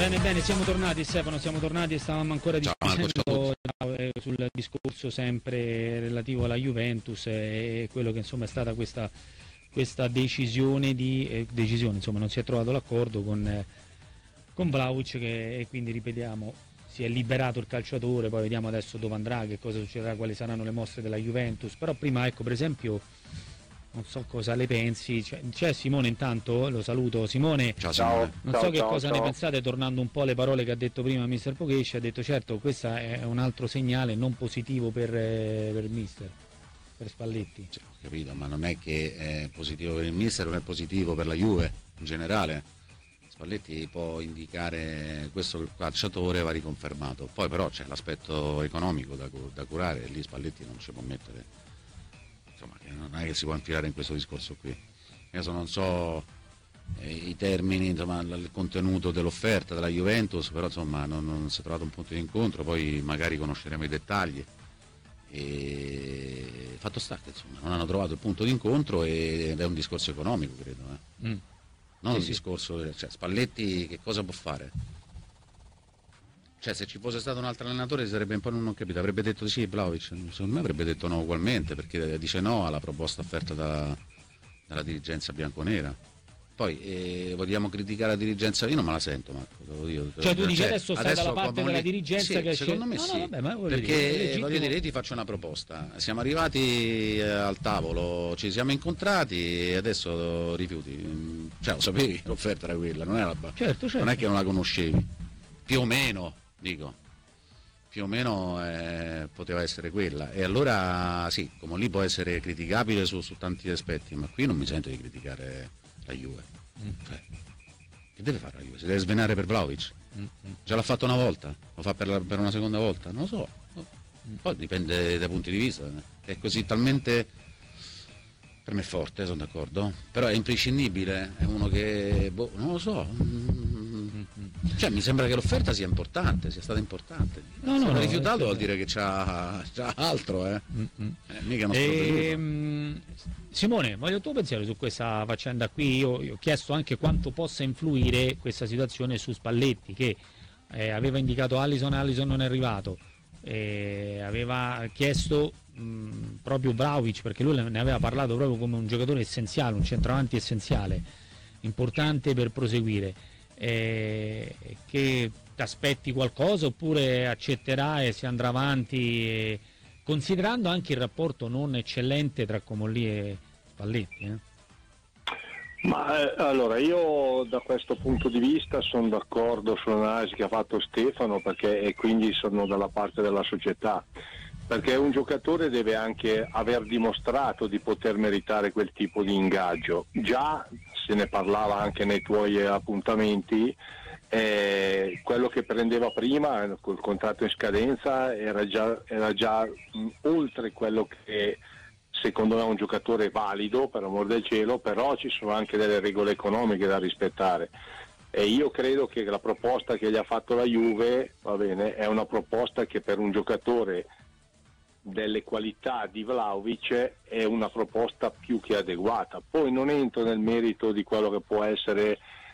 Bene, siamo tornati Stefano, e stavamo ancora discutendo sul discorso sempre relativo alla Juventus e quello che insomma è stata questa decisione, insomma non si è trovato l'accordo con Vlahovic e quindi ripetiamo si è liberato il calciatore, poi vediamo adesso dove andrà, che cosa succederà, quali saranno le mosse della Juventus, però prima ecco per esempio non so cosa le pensi, c'è Simone intanto, lo saluto Simone. Ciao. Non so che cosa ne pensate, tornando un po' alle parole che ha detto prima mister Pocesci, ha detto certo questo è un altro segnale non positivo per il mister, per Spalletti. Ho capito, ma non è che è positivo per il mister, non è positivo per la Juve in generale. Spalletti può indicare questo che il calciatore va riconfermato, poi però c'è l'aspetto economico da curare e lì Spalletti non ci può mettere. Insomma, non è che si può infilare in questo discorso qui. Adesso non so i termini, insomma, il contenuto dell'offerta della Juventus, però insomma non si è trovato un punto di incontro, poi magari conosceremo i dettagli. E fatto sta che insomma non hanno trovato il punto di incontro ed è un discorso economico, credo. Non un discorso, cioè Spalletti che cosa può fare? Cioè se ci fosse stato un altro allenatore sarebbe un po' non ho capito, avrebbe detto sì Vlahovic, secondo me avrebbe detto no ugualmente perché dice no alla proposta offerta dalla dirigenza bianconera. Poi vogliamo criticare la dirigenza, io non me la sento Marco, devo dire. Cioè tu dici adesso stai dalla parte della dirigenza sì, che secondo me sì, vabbè, ma perché voglio dire io ti faccio una proposta, siamo arrivati al tavolo, ci siamo incontrati e adesso rifiuti, cioè lo sapevi l'offerta era quella, non era certo. Non è che non la conoscevi, più o meno dico, più o meno poteva essere quella e allora sì, come lì può essere criticabile su tanti aspetti, ma qui non mi sento di criticare la Juve. Cioè, che deve fare la Juve? Si deve svenare per Vlahovic? Già l'ha fatto una volta, lo fa per una seconda volta? Non lo so, poi dipende dai punti di vista, è così talmente, per me è forte, sono d'accordo, però è imprescindibile, è uno che non lo so. Cioè mi sembra che l'offerta sia stata importante. Se l'ha rifiutato vuol dire che c'ha altro, mica uno Simone, voglio il tuo pensiero su questa faccenda qui. Io ho chiesto anche quanto possa influire questa situazione su Spalletti che aveva indicato Alisson non è arrivato, aveva chiesto proprio Vlahovic perché lui ne aveva parlato proprio come un giocatore essenziale, un centravanti essenziale, importante per proseguire. Che ti aspetti qualcosa oppure accetterà e si andrà avanti considerando anche il rapporto non eccellente tra Comolli e Spalletti? Ma allora io da questo punto di vista sono d'accordo sull'analisi che ha fatto Stefano e quindi sono dalla parte della società, perché un giocatore deve anche aver dimostrato di poter meritare quel tipo di ingaggio. Già se ne parlava anche nei tuoi appuntamenti, quello che prendeva prima col contratto in scadenza era già oltre quello che secondo me è un giocatore valido, per amor del cielo, però ci sono anche delle regole economiche da rispettare e io credo che la proposta che gli ha fatto la Juve, va bene, è una proposta che per un giocatore delle qualità di Vlahovic è una proposta più che adeguata. Poi non entro nel merito di quello che può essere